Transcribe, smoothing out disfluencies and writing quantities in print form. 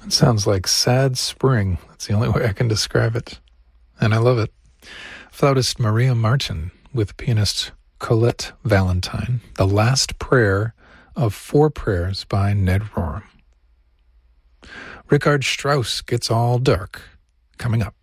It sounds like sad spring. That's the only way I can describe it. And I love it. Flautist Maria Martin with pianist Colette Valentine, The Last Prayer of Four Prayers by Ned Rorem. Richard Strauss Gets All Dark, coming up.